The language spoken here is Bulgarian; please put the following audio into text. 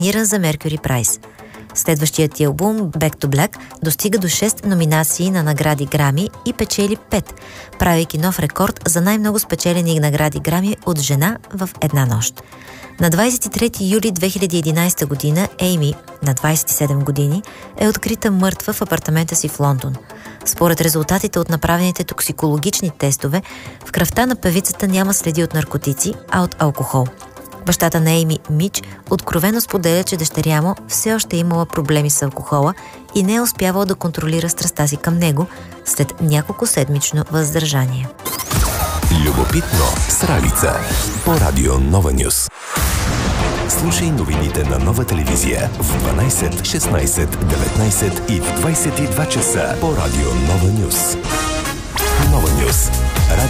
номиниран за Mercury Prize. Следващият ти албум Back to Black достига до 6 номинации на награди Грами и печели 5, правейки нов рекорд за най-много спечелени награди Грами от жена в една нощ. На 23 юли 2011 година Ейми, на 27 години, е открита мъртва в апартамента си в Лондон. Според резултатите от направените токсикологични тестове, в кръвта на певицата няма следи от наркотици, а от алкохол. Бащата на Ейми, Мич, откровено споделя, че дъщеря му все още имала проблеми с алкохола и не е успявала да контролира страстта си към него след няколко седмично въздържание. Любопитно с Ралица по Радио Нова Нюс. Слушай новините на Нова телевизия в 12, 16, 19 и в 22 часа по Радио Нова Нюс. Нова Нюс.